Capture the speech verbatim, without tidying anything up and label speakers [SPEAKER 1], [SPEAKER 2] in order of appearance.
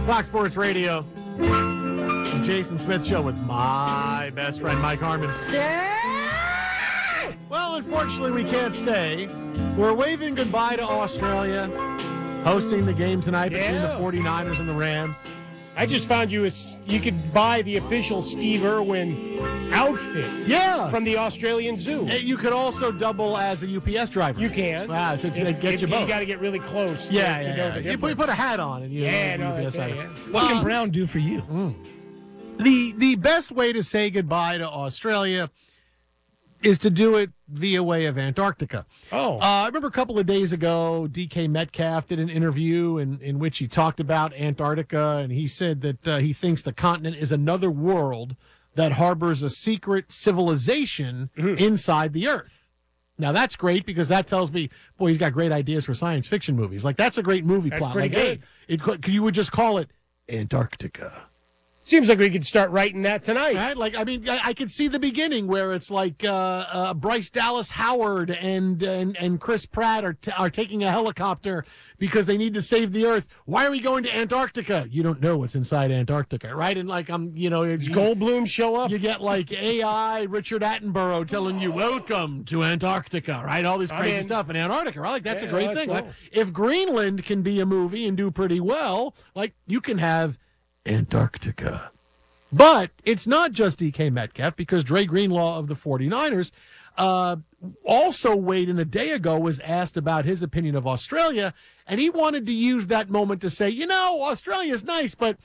[SPEAKER 1] Fox Sports Radio. The Jason Smith Show with my best friend, Mike Harmon. Stay! Well, unfortunately, we can't stay. We're waving goodbye to Australia, hosting the game tonight between
[SPEAKER 2] Yeah.
[SPEAKER 1] the 49ers and the Rams.
[SPEAKER 2] I just found you a, you could buy the official Steve Irwin outfit
[SPEAKER 1] Yeah.
[SPEAKER 2] from the Australian Zoo.
[SPEAKER 1] And you could also double as a U P S driver.
[SPEAKER 2] You can.
[SPEAKER 1] Wow, so it's,
[SPEAKER 2] It-
[SPEAKER 1] it gets
[SPEAKER 2] it-
[SPEAKER 1] you both.
[SPEAKER 2] You got to get really close to,
[SPEAKER 1] yeah,
[SPEAKER 2] to
[SPEAKER 1] yeah,
[SPEAKER 2] know
[SPEAKER 1] yeah.
[SPEAKER 2] the
[SPEAKER 1] You
[SPEAKER 2] difference.
[SPEAKER 1] put, put a hat on and you
[SPEAKER 2] Yeah,
[SPEAKER 1] you're a
[SPEAKER 2] no,
[SPEAKER 1] U P S
[SPEAKER 2] that's it,
[SPEAKER 1] driver.
[SPEAKER 2] yeah.
[SPEAKER 3] What can
[SPEAKER 1] Uh,
[SPEAKER 3] Brown do for you?
[SPEAKER 1] The the best way to say goodbye to Australia is to do it via way of Antarctica.
[SPEAKER 2] Oh.
[SPEAKER 1] Uh, I remember a couple of days ago, D K Metcalf did an interview in, in which he talked about Antarctica, and he said that uh, he thinks the continent is another world that harbors a secret civilization
[SPEAKER 2] Mm-hmm.
[SPEAKER 1] inside the Earth. Now, that's great because that tells me, boy, he's got great ideas for science fiction movies. Like, that's a great movie
[SPEAKER 2] That's
[SPEAKER 1] plot.
[SPEAKER 2] pretty
[SPEAKER 1] like,
[SPEAKER 2] good.
[SPEAKER 1] Hey, it, 'cause you would just call it Antarctica.
[SPEAKER 2] Seems like we could start writing that tonight.
[SPEAKER 1] Right? Like, I mean, I, I could see the beginning where it's like uh, uh, Bryce Dallas Howard and and, and Chris Pratt are, t- are taking a helicopter because they need to save the Earth. Why are we going to Antarctica? You don't know what's inside Antarctica, right? And like, I'm, you know,
[SPEAKER 2] Does
[SPEAKER 1] you,
[SPEAKER 2] Goldblum show up?
[SPEAKER 1] you get like A I Richard Attenborough telling you, "Welcome to Antarctica," right? All this
[SPEAKER 2] I'm
[SPEAKER 1] crazy
[SPEAKER 2] in.
[SPEAKER 1] stuff in Antarctica, right? Like, that's
[SPEAKER 2] Yeah,
[SPEAKER 1] a great
[SPEAKER 2] that's
[SPEAKER 1] thing.
[SPEAKER 2] cool.
[SPEAKER 1] Like, if Greenland can be a movie and do pretty well, like, you can have Antarctica. But it's not just D K Metcalf, because Dre Greenlaw of the 49ers uh, also weighed in a day ago, was asked about his opinion of Australia, and he wanted to use that moment to say, you know, Australia's nice, but